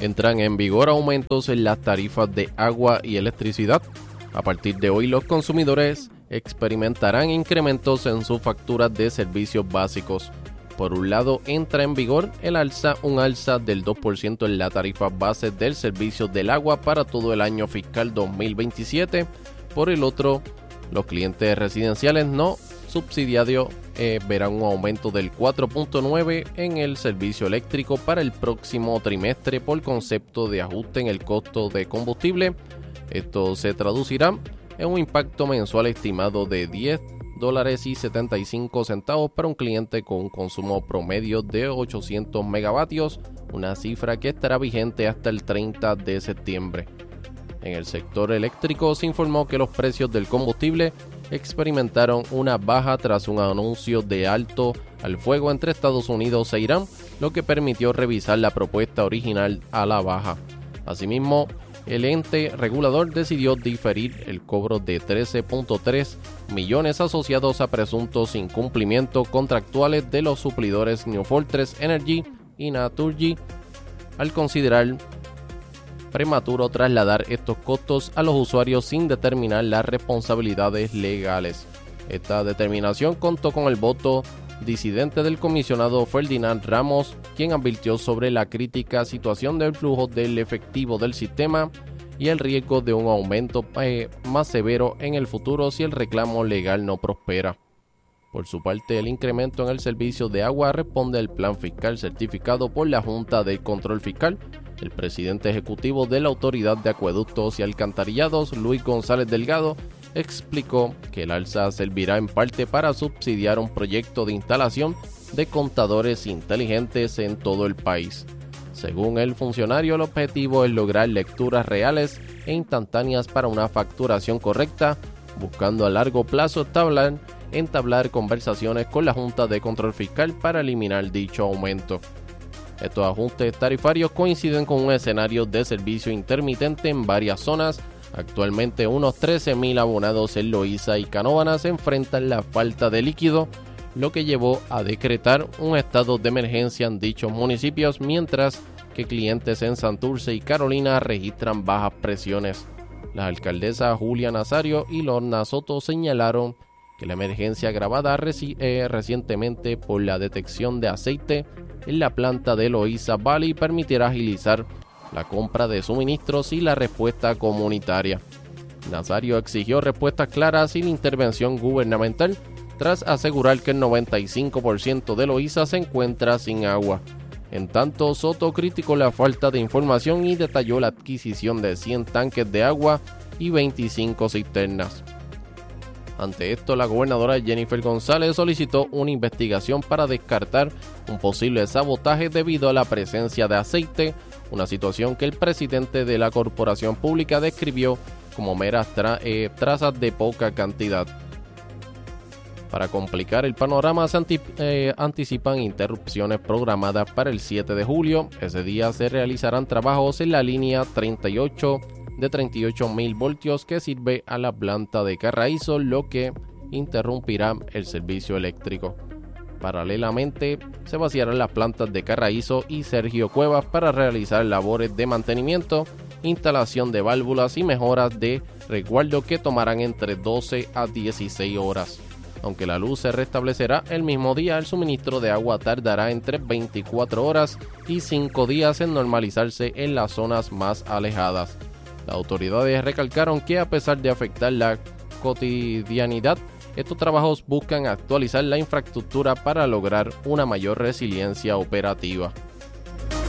Entran en vigor aumentos en las tarifas de agua y electricidad. A partir de hoy, los consumidores experimentarán incrementos en sus facturas de servicios básicos. Por un lado, entra en vigor un alza del 2% en la tarifa base del servicio del agua para todo el año fiscal 2027. Por el otro, los clientes residenciales no subsidiarios verán un aumento del 4.9% en el servicio eléctrico para el próximo trimestre por concepto de ajuste en el costo de combustible. Esto se traducirá en un impacto mensual estimado de $10.75 para un cliente con un consumo promedio de 800 megavatios, una cifra que estará vigente hasta el 30 de septiembre. En el sector eléctrico se informó que los precios del combustible experimentaron una baja tras un anuncio de alto al fuego entre Estados Unidos e Irán, lo que permitió revisar la propuesta original a la baja. Asimismo, el ente regulador decidió diferir el cobro de 13.3 millones asociados a presuntos incumplimientos contractuales de los suplidores New Fortress Energy y Naturgy, al considerar prematuro trasladar estos costos a los usuarios sin determinar las responsabilidades legales. Esta determinación contó con el voto disidente del comisionado Ferdinand Ramos, quien advirtió sobre la crítica situación del flujo del efectivo del sistema y el riesgo de un aumento más severo en el futuro si el reclamo legal no prospera. Por su parte, el incremento en el servicio de agua responde al plan fiscal certificado por la Junta de Control Fiscal. El presidente ejecutivo de la Autoridad de Acueductos y Alcantarillados, Luis González Delgado, explicó que el alza servirá en parte para subsidiar un proyecto de instalación de contadores inteligentes en todo el país. Según el funcionario, el objetivo es lograr lecturas reales e instantáneas para una facturación correcta, buscando a largo plazo entablar conversaciones con la Junta de Control Fiscal para eliminar dicho aumento. Estos ajustes tarifarios coinciden con un escenario de servicio intermitente en varias zonas. Actualmente unos 13,000 abonados en Loíza y Canóvanas enfrentan la falta de líquido, lo que llevó a decretar un estado de emergencia en dichos municipios, mientras que clientes en Santurce y Carolina registran bajas presiones. Las alcaldesas Julia Nazario y Lorna Soto señalaron que la emergencia agravada recientemente por la detección de aceite en la planta de Loíza Valley permitirá agilizar la compra de suministros y la respuesta comunitaria. Nazario exigió respuestas claras y la intervención gubernamental tras asegurar que el 95% de Loíza se encuentra sin agua. En tanto, Soto criticó la falta de información y detalló la adquisición de 100 tanques de agua y 25 cisternas. Ante esto, la gobernadora Jennifer González solicitó una investigación para descartar un posible sabotaje debido a la presencia de aceite, una situación que el presidente de la corporación pública describió como meras trazas de poca cantidad. Para complicar el panorama, se anticipan interrupciones programadas para el 7 de julio. Ese día se realizarán trabajos en la línea 38 de 38,000 voltios que sirve a la planta de Carraízo, lo que interrumpirá el servicio eléctrico. Paralelamente, se vaciarán las plantas de Carraízo y Sergio Cuevas para realizar labores de mantenimiento, instalación de válvulas y mejoras de resguardo que tomarán entre 12 a 16 horas. Aunque la luz se restablecerá el mismo día, el suministro de agua tardará entre 24 horas y 5 días en normalizarse en las zonas más alejadas. Las autoridades recalcaron que a pesar de afectar la cotidianidad, estos trabajos buscan actualizar la infraestructura para lograr una mayor resiliencia operativa.